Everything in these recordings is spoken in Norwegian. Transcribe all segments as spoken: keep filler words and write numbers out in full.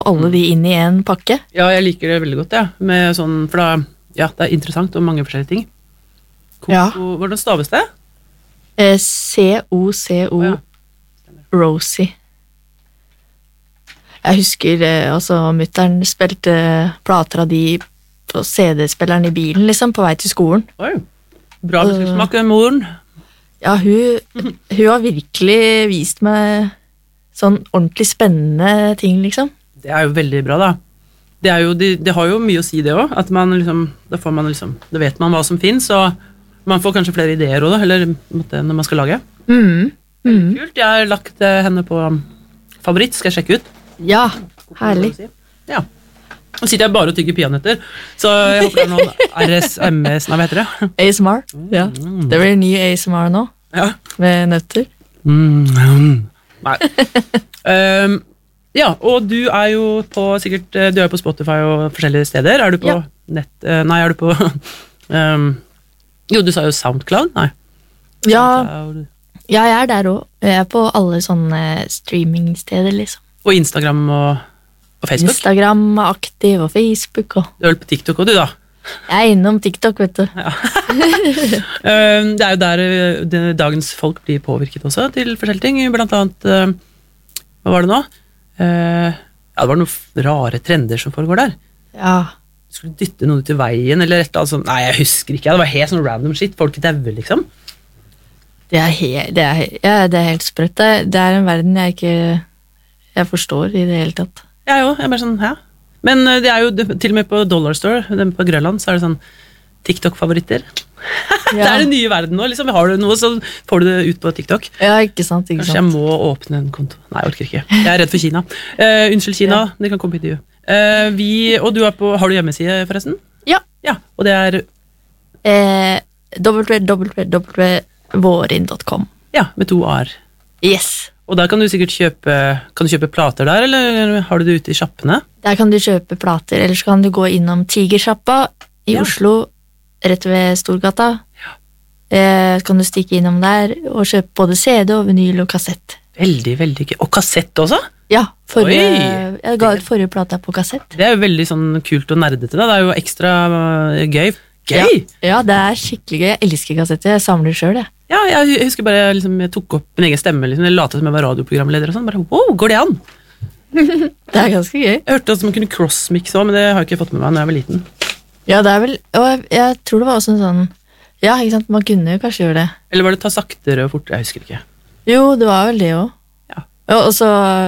alle de inn i en pakke. Ja, jeg liker det veldig godt, ja. Med sånn, for da, ja, det er interessant og mange forskjellige ting. Coco, Ja. Hvordan staves det? Eh, C O C O Å, ja. Rosie. Jeg husker eh, altså mutteren spilte plater av de på C D-spilleren i bilen, liksom, på vei til skolen. Oi, bra musikksmak, moren. Ja, hun, hun har virkelig vist meg sånn ordentlig spennende ting, liksom. Det er jo veldig bra, da. Det, er jo, det, det har jo mye å si, det også. At man liksom, da får man liksom, da vet man hva som finnes, og man får kanskje flere ideer også, eller måtte, når man skal lage. Mm. Mm. Kult, jeg har lagt eh, henne på favoritt, skal jeg sjekke ut. Ja, herlig. Ja. Nå sitter jeg bare og tygger peanøtter, så jeg håper det er noen R S M S, nei, hva heter det? A S M R, ja. Det blir en ny A S M R nå, Ja. med nøtter. Mm. Nei. um, ja, og du er jo på, sikkert, du er på Spotify og forskjellige steder. Er du på Ja. nett, uh, nei, er du på, um, jo, du sa jo SoundCloud, nei. Ja, SoundCloud. ja, jeg er der også. Jeg er på alle sånne streamingsteder, liksom. Og Instagram og, og Facebook. Instagram er aktiv, og Facebook, og Du er vel på TikTok også, du da. jeg er innom TikTok, vet du. Um, det er jo der uh, det, dagens folk blir påvirket også til forskjellige ting, blant annet, uh, hva var det nå? Uh, ja, det var noen rare trender som foregår der. Ja, Du skulle dytte noe ut i veien, eller et eller annet sånt. Nei, jeg husker ikke, det var helt sånn random shit, folk dauer liksom. det er, he det er, he ja, det er helt sprøtt. Det, er- det er en verden jeg ikke jeg forstår i det hele tatt. Jeg jo, jeg er bare sånn, ja. Men uh, det er jo, det, til og med på Dollar Store, den på Grønland, så er det sånn TikTok-favoritter. Det Ja, er den nye verden nå, liksom. Har du noe, så får du det ut på TikTok. ja ikke sant, ikke Kanskje jeg sant. må åpne en konto. Nei, jeg orker ikke. Jeg er redd for Kina. Uh, unnskyld, Kina. Dere kan komme på intervju. Uh, vi, og du er på, har du hjemmeside, forresten? Ja. Ja, og det er, Eh, w w w punktum vårin punktum com. ja, med to A-er. Yes. Og der kan du sikkert kjøpe, kan du kjøpe plater der, eller har du det ute i sjappene? Der kan du kjøpe plater, eller så kan du gå innom Tigersjappa i Ja. Oslo, rett ved Storgata. Eh, så kan du stikke innom der og kjøpe både C D og vinyl og kassett. Veldig, veldig gøy. Og kassett også? Ja, forrige, Oi! jeg ga ut forrige plate på kassett. Det er jo veldig sånn kult og nerdete, da. Det er jo ekstra uh, gøy. Gøy! Ja, det er skikkelig gøy. Jeg elsker kassetter, jeg samler selv, jeg. Ja, jeg husker bare liksom, jeg tok opp min egen stemme, liksom. Jeg latet som jeg var radioprogramleder og sånn. Bare, wow, går det an? Det er ganske gøy. Jeg hørte at man kunne crossmix også, men det har jeg ikke fått med meg når jeg var liten. Ja, det er vel, og jeg, jeg tror det var også en sånn, ja, ikke sant, man kunne jo kanskje gjøre det. Eller var det ta saktere og fortere? Jeg husker ikke. Jo, det var vel det også. Ja. Og og så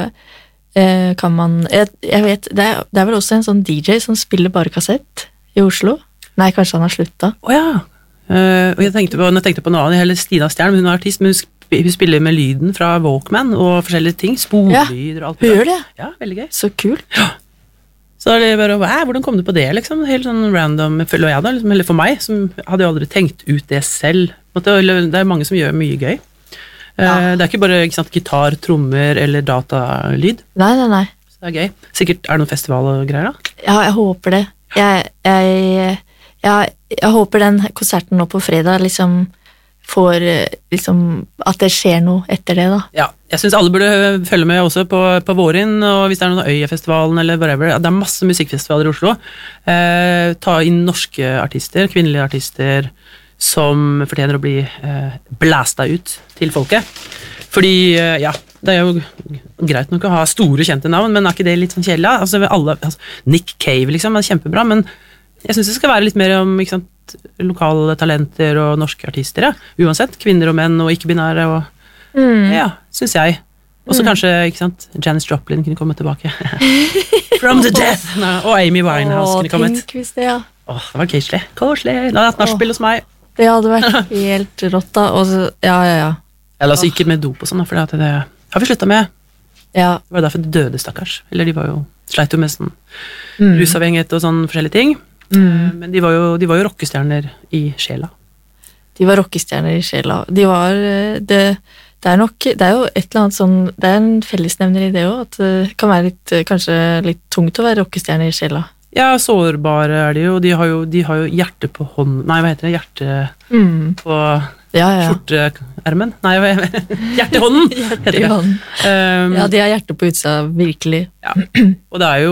eh, kan man, jeg, jeg vet, det er, det er vel også en sånn D J som spiller bare kassett i Oslo. Nei, kanskje han har sluttet. Åja! Uh, og jeg tenkte på, når jeg tenkte på noe annet, heller Stina Stjern, hun er artist, men hun, sp hun spiller med lyden fra Walkman og forskjellige ting, sporlyder og alt. Hun gjør det. Ja, veldig gøy. Så kult. Så er det bare, Æ, hvordan kom du på det, liksom? Helt sånn random, føler jeg da, liksom, eller for meg, som hadde jo aldri tenkt ut det selv. Måtte, det er mange som gjør mye gøy. Uh, Ja. Det er ikke bare ikke sant, gitar, trommer eller datalyd, Nei, nei, nei. så det er gøy. Sikkert er det noen festival og greier da? Ja, jeg håper det. Jeg, jeg, jeg, jeg håper den konserten nå på fredag liksom får eh, liksom at det skjer noe etter det da. Ja, jeg synes alle burde følge med også på, på Vårin, og hvis det er noen Øyafestivalen eller whatever, det er masse musikkfestivaler i Oslo. Eh, ta inn norske artister, kvinnelige artister, som fortjener å bli eh, blæsta ut til folket. Fordi, eh, ja, det er jo greit nok å ha store kjente navn, men er ikke det litt sånn kjedelig? Altså, alle, altså, Nick Cave liksom, er kjempebra, men jeg synes det skal være litt mer om ikke sant, lokale talenter og norske artister, ja. Uansett, kvinner og menn og ikke-binære, og Mm. ja, synes jeg. Og så kanskje, ikke sant, Janis Joplin kunne komme tilbake. From the death! Nei, og Amy Winehouse Åh, kunne kommet. tenk hvis det, ja. Åh, det var koselig. Koselig. Da hadde jeg hatt nachspiel hos meg. Det hadde vært helt rått da. Og så, ja, ja, ja. Eller altså ikke med dop og sånn, for det har vi sluttet med. Ja, Det var derfor de døde, stakkars. Eller de var jo, sleit jo med sånn mm. rusavhengighet og sånn forskjellige ting. Mm. Men de var jo, de var jo rockestjerner i sjela. De var rockestjerner i sjela. De var, eh, det, det er nok, det er jo et eller annet sånn, det er en fellesnevner i det også, at det kan være litt, eh, kanskje litt tungt å være rockestjerner i sjela. Ja, sårbare er de jo. De har jo, de har jo hjerte på hånd... Nei, hva heter det? Hjerte Mm. på Ja, ja. skjorteermen. Nei, hjertehånden, heter Hjerte i det. hånden. Um, Ja, de har hjertet på utsida, virkelig. ja. Og det er jo